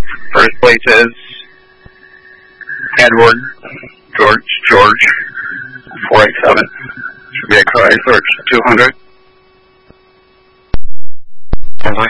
First place is Edward George 487. Should be a Chrysler 200.